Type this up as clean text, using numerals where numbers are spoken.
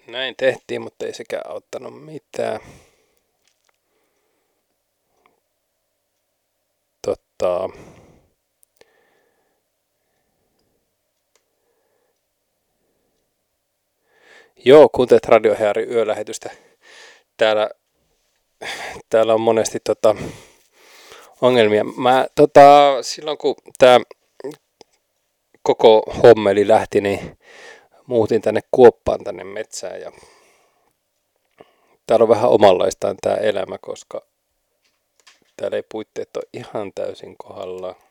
Näin tehtiin, mutta ei sekään auttanut mitään. Joo, kuuntelet Radiohearin yölähetystä. Täällä on monesti ongelmia. Silloin kun tämä koko hommeli lähti, niin muutin tänne Kuoppaan, tänne metsään. Ja täällä on vähän omanlaistaan tämä elämä, koska täällä ei puitteet ole ihan täysin kohdallaan.